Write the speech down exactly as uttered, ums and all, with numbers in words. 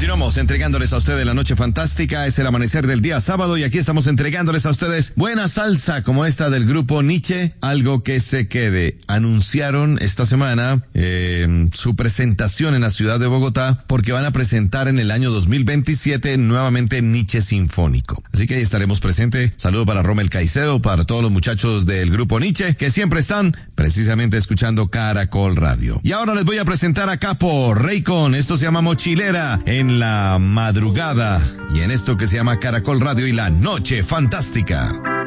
Continuamos entregándoles a ustedes la noche fantástica, es el amanecer del día sábado y aquí estamos entregándoles a ustedes buena salsa como esta del grupo Nietzsche, algo que se quede. Anunciaron esta semana eh, su presentación en la ciudad de Bogotá porque van a presentar en el año dos mil veintisiete nuevamente Nietzsche Sinfónico. Así que ahí estaremos presentes. Saludo para Rommel Caicedo, para todos los muchachos del grupo Nietzsche que siempre están precisamente escuchando Caracol Radio. Y ahora les voy a presentar a Capo Raycon, esto se llama Mochilera en la madrugada y en esto que se llama Caracol Radio y la noche fantástica.